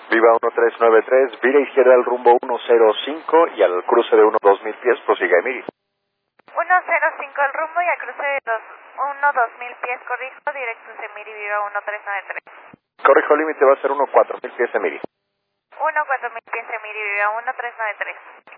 Viva 1393, vira izquierda al rumbo 105 y al cruce de 1-2000 pies, prosiga Emiri. 105 el rumbo y al cruce de 1-2000 pies, corrijo, directo Emiri, viva 1393. Corrijo, límite va a ser 1-4000 pies Emiri. 1-4000 pies Emiri, viva 1393.